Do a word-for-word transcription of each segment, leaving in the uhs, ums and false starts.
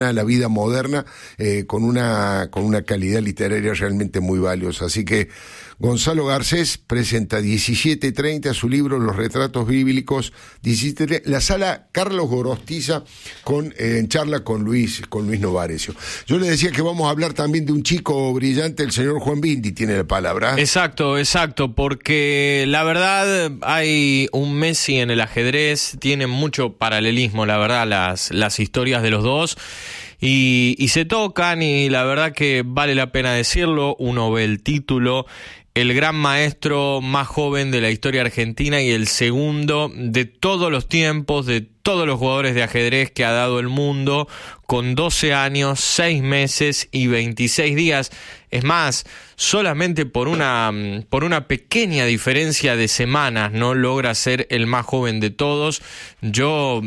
a la vida moderna eh, con una con una calidad literaria realmente muy valiosa. Así que Gonzalo Garcés presenta diecisiete treinta su libro Los retratos bíblicos, diecisiete, la sala Carlos Gorostiza con eh, en charla con Luis con Luis Novarecio. Yo le decía que vamos a hablar también de un chico brillante, el señor Juan Bindi tiene la palabra. Exacto, exacto, porque la verdad hay un Messi en el ajedrez, tienen mucho paralelismo, la verdad, las, las historias de los dos. Y, y se tocan y la verdad que vale la pena decirlo, uno ve el título, el gran maestro más joven de la historia argentina y el segundo de todos los tiempos, de todos los jugadores de ajedrez que ha dado el mundo, con doce años, seis meses y veintiséis días. Es más, solamente por una, por una pequeña diferencia de semanas no logra ser el más joven de todos. Yo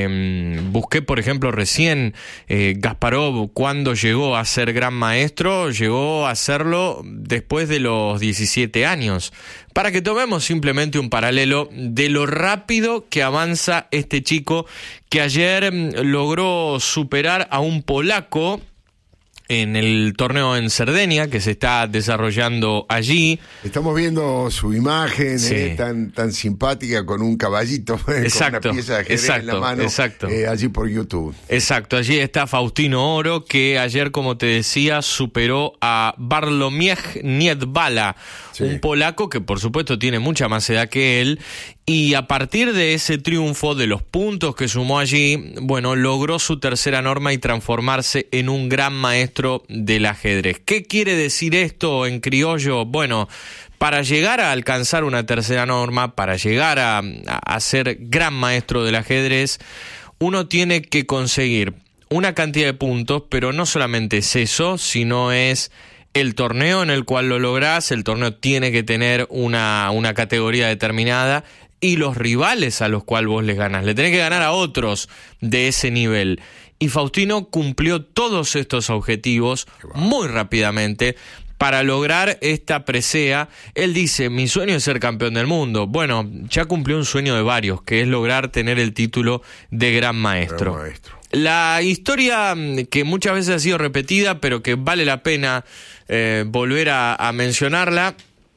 eh, busqué, por ejemplo, recién eh, Kasparov, cuando llegó a ser gran maestro, llegó a serlo después de los diecisiete años. Para que tomemos simplemente un paralelo de lo rápido que avanza este chico, que ayer logró superar a un polaco en el torneo en Cerdeña, que se está desarrollando allí. Estamos viendo su imagen, sí. eh, tan tan simpática, con un caballito, exacto, con una pieza de ajedrez exacto, en la mano, exacto. Eh, allí por YouTube. Exacto, allí está Faustino Oro, que ayer, como te decía, superó a Bartłomiej Niedbala, sí. un polaco que por supuesto tiene mucha más edad que él, y a partir de ese triunfo, de los puntos que sumó allí, bueno, logró su tercera norma y transformarse en un gran maestro del ajedrez. ¿Qué quiere decir esto en criollo? Bueno, para llegar a alcanzar una tercera norma, para llegar a, a, a ser gran maestro del ajedrez, uno tiene que conseguir una cantidad de puntos, pero no solamente es eso, sino es el torneo en el cual lo lográs. El torneo tiene que tener una, una categoría determinada, y los rivales a los cuales vos les ganás. Le tenés que ganar a otros de ese nivel. Y Faustino cumplió todos estos objetivos muy rápidamente para lograr esta presea. Él dice, mi sueño es ser campeón del mundo. Bueno, ya cumplió un sueño de varios, que es lograr tener el título de gran maestro. Gran maestro. La historia que muchas veces ha sido repetida, pero que vale la pena eh, volver a, a mencionarla,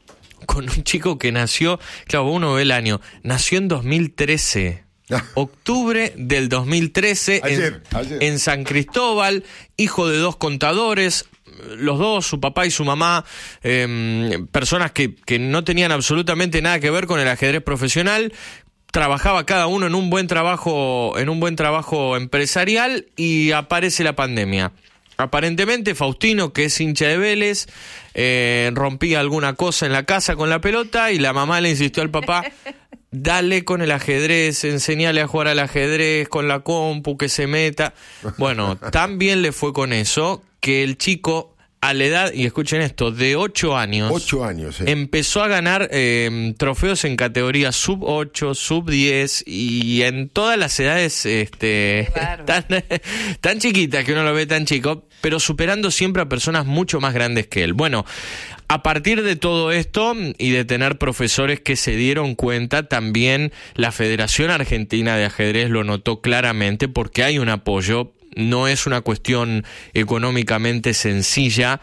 con un chico que nació, claro, uno ve el año, nació en dos mil trece, octubre del dos mil trece, ayer, en, ayer. en San Cristóbal, hijo de dos contadores, los dos, su papá y su mamá, eh, personas que, que no tenían absolutamente nada que ver con el ajedrez profesional. Trabajaba cada uno en un buen trabajo, en un buen trabajo empresarial, y aparece la pandemia. Aparentemente Faustino, que es hincha de Vélez, eh, rompía alguna cosa en la casa con la pelota, y la mamá le insistió al papá, dale con el ajedrez, enseñale a jugar al ajedrez con la compu, que se meta. Bueno, tan bien le fue con eso, que el chico, a la edad, y escuchen esto, de ocho años, ocho años eh. empezó a ganar eh, trofeos en categorías sub ocho, sub diez, y en todas las edades este, claro. tan, tan chiquitas que uno lo ve tan chico, pero superando siempre a personas mucho más grandes que él. Bueno, a partir de todo esto y de tener profesores que se dieron cuenta, también la Federación Argentina de Ajedrez lo notó claramente, porque hay un apoyo. No es una cuestión económicamente sencilla.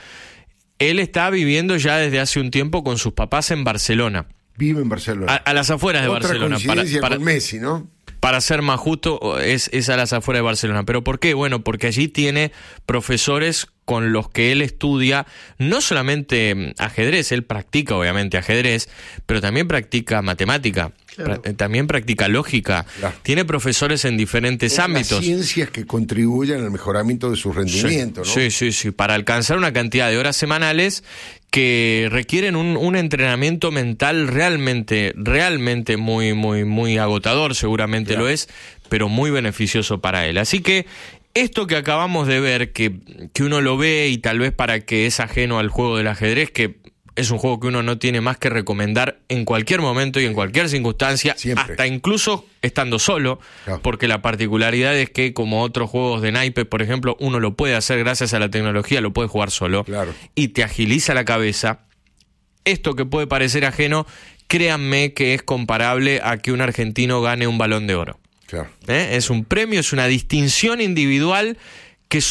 Él está viviendo ya desde hace un tiempo con sus papás en Barcelona. Vive en Barcelona. A, a las afueras de Otra Barcelona. Coincidencia para, para, con Messi, ¿no? Para ser más justo, es, es a las afueras de Barcelona. ¿Pero por qué? Bueno, porque allí tiene profesores con los que él estudia no solamente ajedrez, él practica obviamente ajedrez, pero también practica matemática, claro. pra- también practica lógica, claro. Tiene profesores en diferentes Todas ámbitos. Las ciencias que contribuyen al mejoramiento de su rendimiento, sí, ¿no? Sí, sí, sí, para alcanzar una cantidad de horas semanales que requieren un, un entrenamiento mental realmente, realmente muy, muy, muy agotador, seguramente claro. lo es, pero muy beneficioso para él. Así que esto que acabamos de ver, que, que uno lo ve y tal vez para que es ajeno al juego del ajedrez, que es un juego que uno no tiene más que recomendar en cualquier momento y en cualquier circunstancia, siempre. Hasta incluso estando solo, claro. Porque la particularidad es que, como otros juegos de naipe, por ejemplo, uno lo puede hacer gracias a la tecnología, lo puede jugar solo, claro. Y te agiliza la cabeza. Esto que puede parecer ajeno, créanme que es comparable a que un argentino gane un Balón de Oro. Claro. ¿Eh? Es un premio, es una distinción individual